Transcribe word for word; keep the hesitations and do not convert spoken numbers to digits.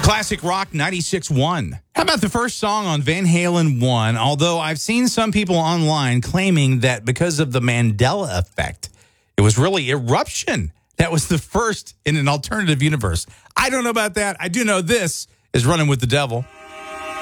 Classic Rock ninety-six point one. How about the first song on Van Halen one? Although I've seen some people online claiming that because of the Mandela effect, it was really Eruption that was the first in an alternative universe. I don't know about that. I do know this is Running with the Devil.